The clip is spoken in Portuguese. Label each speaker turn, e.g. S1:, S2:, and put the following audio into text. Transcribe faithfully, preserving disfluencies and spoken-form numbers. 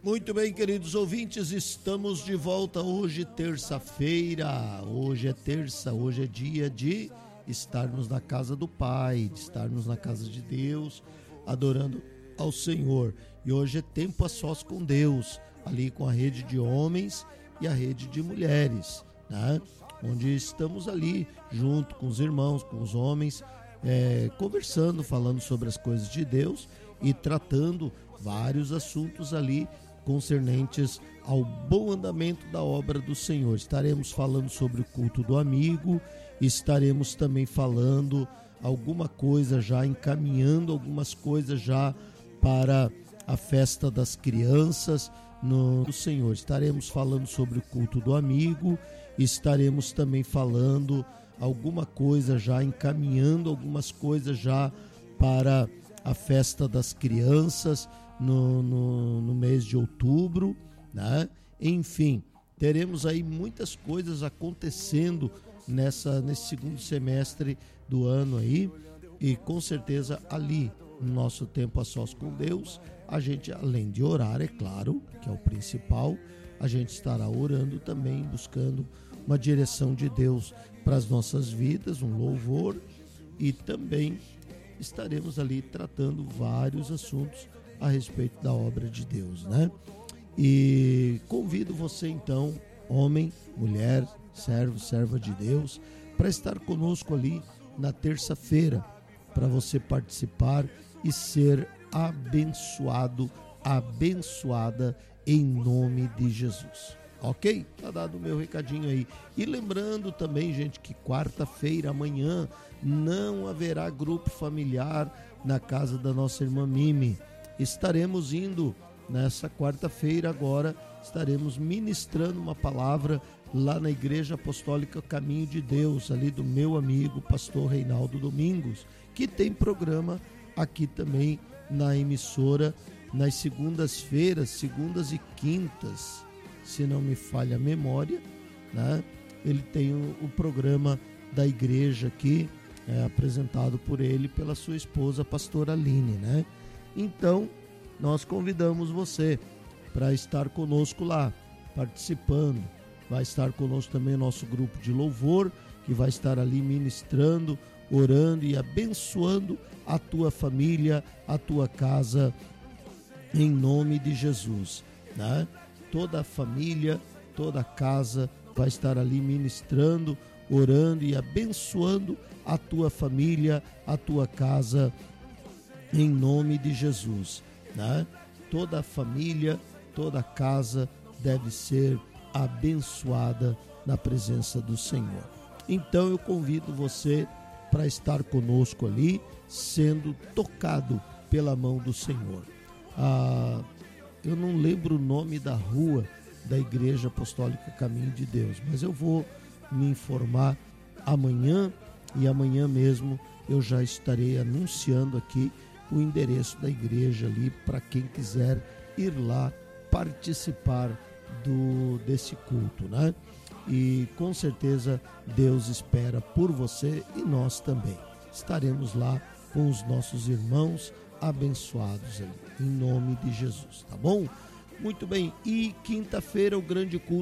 S1: Muito bem, queridos ouvintes, estamos de volta hoje, terça-feira. Hoje é terça, hoje é dia de estarmos na casa do Pai, de estarmos na casa de Deus, adorando ao Senhor. E hoje é tempo a sós com Deus, ali com a rede de homens e a rede de mulheres, né? Onde estamos ali junto com os irmãos, com os homens, é, conversando, falando sobre as coisas de Deus e tratando vários assuntos ali concernentes ao bom andamento da obra do Senhor. Estaremos falando sobre o culto do amigo, estaremos também falando alguma coisa já, encaminhando algumas coisas já para a festa das crianças no, no Senhor. Estaremos falando sobre o culto do amigo, estaremos também falando alguma coisa já, encaminhando algumas coisas já para a festa das crianças no, no, no mês de outubro, né? Enfim, teremos aí muitas coisas acontecendo nessa, nesse segundo semestre do ano aí, e com certeza ali no nosso tempo a sós com Deus, a gente, além de orar, é claro, que é o principal, a gente estará orando também, buscando uma direção de Deus para as nossas vidas, um louvor, e também estaremos ali tratando vários assuntos a respeito da obra de Deus, né? E convido você então, homem, mulher, servo, serva de Deus, para estar conosco ali na terça-feira, para você participar e ser abençoado, abençoada em nome de Jesus. Ok? Tá dado o meu recadinho aí. E lembrando também, gente, que quarta-feira, amanhã, não haverá grupo familiar na casa da nossa irmã Mimi. Estaremos indo nessa quarta-feira agora, estaremos ministrando uma palavra lá na Igreja Apostólica Caminho de Deus, ali do meu amigo pastor Reinaldo Domingos, que tem programa aqui também na emissora nas segundas-feiras, segundas e quintas, se não me falha a memória, né? Ele tem o, o programa da igreja aqui, é, apresentado por ele, pela sua esposa, a pastora Aline, né? Então, nós convidamos você para estar conosco lá, participando. Vai estar conosco também o nosso grupo de louvor, que vai estar ali ministrando, orando e abençoando a tua família, a tua casa, em nome de Jesus, né? Toda a família, toda a casa vai estar ali ministrando, orando e abençoando a tua família, a tua casa, em nome de Jesus, né? Toda a família, toda a casa deve ser abençoada na presença do Senhor. Então eu convido você para estar conosco ali, sendo tocado pela mão do Senhor. Ah, eu não lembro o nome da rua da Igreja Apostólica Caminho de Deus, mas eu vou me informar amanhã, e amanhã mesmo eu já estarei anunciando aqui o endereço da igreja ali para quem quiser ir lá participar do, desse culto, né? E com certeza Deus espera por você e nós também. Estaremos lá com os nossos irmãos abençoados ali, em nome de Jesus, tá bom? Muito bem, e quinta-feira o grande culto